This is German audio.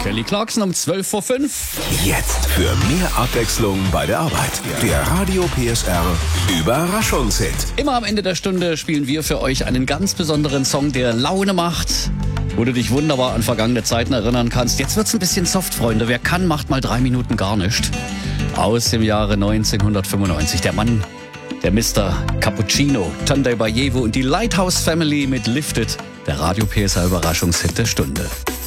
Kelly Clarkson um 12:05 Uhr. Jetzt für mehr Abwechslung bei der Arbeit. Der Radio PSR Überraschungshit. Immer am Ende der Stunde spielen wir für euch einen ganz besonderen Song, der Laune macht, wo du dich wunderbar an vergangene Zeiten erinnern kannst. Jetzt wird's ein bisschen soft, Freunde. Wer kann, macht mal 3 Minuten gar nichts. Aus dem Jahre 1995. Der Mann, der Mr. Cappuccino, Tunde Bayevo und die Lighthouse Family mit Lifted. Der Radio PSR Überraschungshit der Stunde.